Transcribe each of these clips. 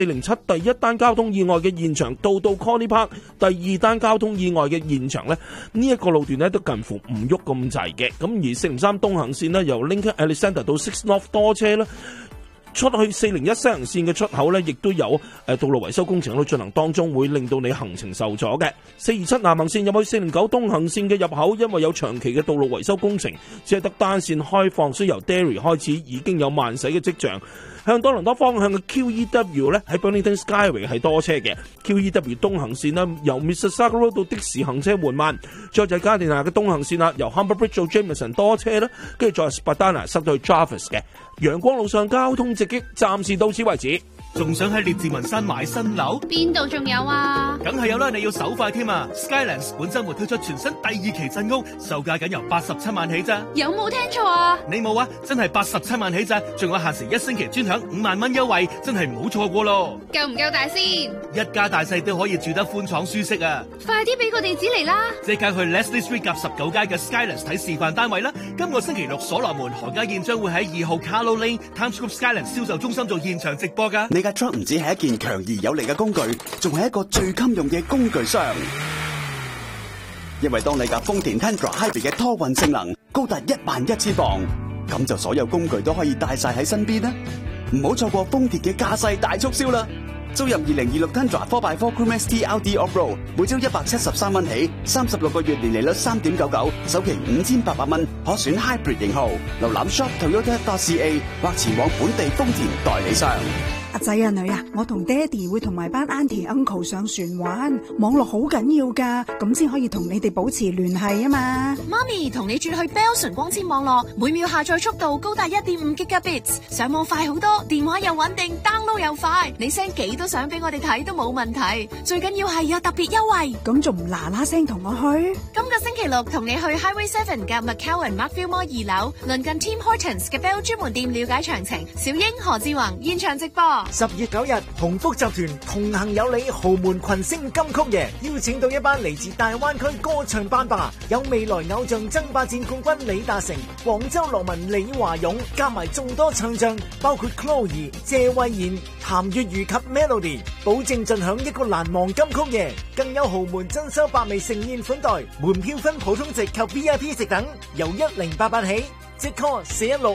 407第一單交通意外嘅現場到 Connie Park 第二單交通意外嘅現場呢，呢一個路段呢都近乎唔喐咁滯嘅。咁而403東行線呢，由 Lincoln Alexander 到 Six North 多車啦。出去401西行線嘅出口呢，亦都有道路維修工程喺度進行當中，會令到你行程受阻嘅。427南行線入去409東行線嘅入口，因為有長期嘅道路維修工程，只係得單線開放，所以由 Derry 開始已經有慢駛嘅跡象。向多倫多方向嘅 QEW 咧喺 Burlington Skyway 係多車嘅。QEW 東行線呢，由 Mississauga Road 到的士行車緩慢，再就係加利亞嘅東行線啦，由 Humber Bridge 到 Jameson 多車啦，跟住再 Spadina 塞到去 Jarvis 嘅。陽光路上交通直擊，暫時到此為止。 仲想喺列治文山買新樓？ 邊度仲有啊？ 梗係有啦，你要手快添啊 ！Skylands 本週末推出全新第2期鎮屋，售價僅由87萬起咋？ 有冇聽錯啊？ 你冇啊，真係87萬起咋，仲有限時1星期專享5萬蚊優惠，真係唔好錯過咯！ 夠唔夠大先？ 一家大細都可以住得寬敞舒適啊！ 快啲俾個地址嚟啦！ 即刻去 Leslie Street 夾19街嘅 Skylands 睇示範單位啦！今個星期六所羅門何家燕將會喺2號 Carlo Lane Times Square Skylands 銷售中心做現場直播㗎。 你架 truck 唔止係一件強而有力嘅工具，仲係一個最襟用嘅工具箱。因為當你架豐田 Tundra Hybrid 嘅拖運性能高達11000磅，咁就所有工具都可以帶晒喺身邊啦。唔好錯過豐田嘅駕駛大促銷啦！租入2026 Tundra 4x4 Crew Max TRD Off-Road， 每周173蚊起，36個月年利率 3.99%， 首期5800蚊，可選 Hybrid 型號。瀏覽 shop.toyota.ca 或前往本地豐田代理商。 阿仔啊女啊，我同爹哋會同埋班 auntie uncle 上船玩，網絡好緊要噶，咁先可以同你哋保持聯繫啊嘛。 媽咪同你轉去 Bell 純光纖網絡，每秒下載速度高達 1.5 Gigabits， 上網快好多，電話又穩定 ，download 又快，你 send 幾多相俾我哋睇都冇問題，最緊要係有特別優惠。 咁仲唔嗱嗱聲同我去？ 今個星期六同你去 Highway 7嘅 McCowan Markville Mall 2樓，鄰近 Tim Hortons 嘅 Bell 專門店了解詳情。小英何志宏現場直播。 10月9日，鴻福集團同行有你豪門群星金曲夜，邀請到一班嚟自大灣區歌唱班霸，有未來偶像爭霸戰冠軍李達成、廣州羅文李華勇，加埋眾多唱將，包括 Chloe、謝慧妍、譚粵瑜及 Melody， 保證盡享一個難忘金曲夜。更有豪門珍饈百味盛宴款待，門票分普通席及 VIP 席等，由1088起，即 call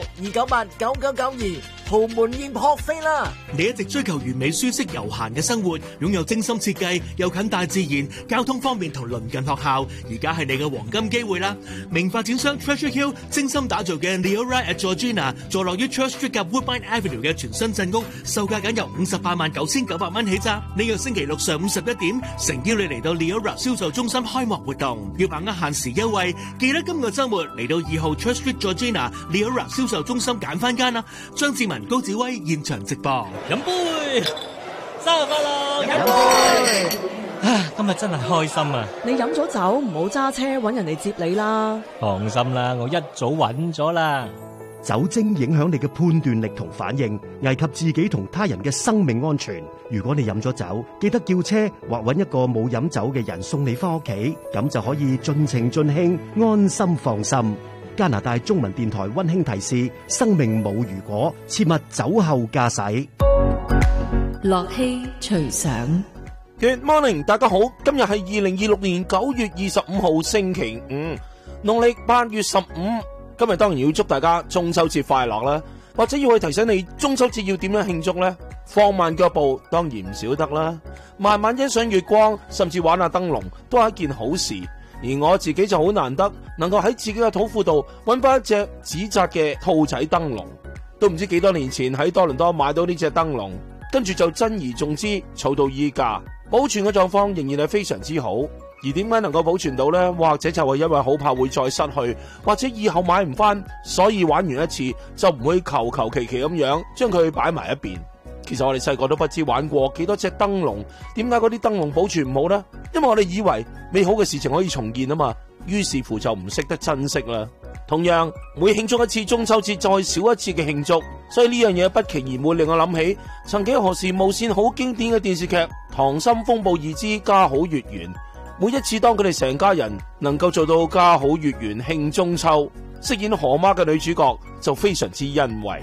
416-298-9992。豪門宴撲飛啦！ 你一直追求完美、舒適、悠閒嘅生活，擁有精心設計又近大自然，交通方面同鄰近學校，而家係你嘅黃金機會啦！名發展商 Treasure Hill 精心打造嘅 Leora at Georgina， 坐落於 Church Street 及 Woodbine Avenue 嘅全新鎮屋，售價僅由589900蚊起咋！呢個星期六上午11點，誠邀你嚟到 Leora 銷售中心開幕活動，要把握限時優惠，記得今個週末嚟到2號 Church Street Georgina Leora 銷售中心揀翻間啦！張志文、高子威現場直播， 飲杯，生日快樂！飲杯！今日真係開心啊！ 你飲咗酒唔好揸車，搵人嚟接你啦。 放心啦，我一早揾咗啦。 酒精影響你嘅判斷力同反應，危及自己同他人嘅生命安全。如果你飲咗酒，記得叫車或搵一個冇飲酒嘅人送你翻屋企，咁就可以盡情盡興，安心放心。加拿大中文電台溫馨提示：生命冇如果，切勿酒後駕駛。 樂器隨想。 Good morning， 大家好，今日係2026年9月25號星期五，農曆8月15。今日當然要祝大家中秋節快樂啦，或者要去提醒你中秋節要點樣慶祝呢？放慢腳步當然唔少得啦，慢慢欣賞月光，甚至玩下燈籠都係一件好事。而我自己就好難得能夠喺自己嘅土庫度揾翻一隻紙紮嘅兔仔燈籠，都唔知幾多年前喺多倫多買到呢隻燈籠，跟住就珍而重之，儲到依家，保存嘅狀況仍然係非常之好。而點解能夠保存到呢？或者就係因為好怕會再失去，或者以後買唔翻，所以玩完一次就唔會求求其其咁樣將佢擺埋一邊。其實我哋細個都不知玩過幾多隻燈籠，點解嗰啲燈籠保存唔好呢？因為我哋以為美好嘅事情可以重現啊嘛，於是乎就唔識得珍惜啦。同樣每慶祝一次中秋節，再少一次嘅慶祝，所以呢樣嘢不期然會令我諗起曾幾何時無綫好經典嘅電視劇《溏心風暴2之家好月圓》。每一次當佢哋成家人能夠做到家好月圓慶中秋，飾演何媽嘅女主角就非常之欣慰。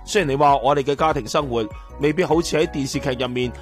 雖然你話我哋嘅家庭生活未必好似喺電視劇入面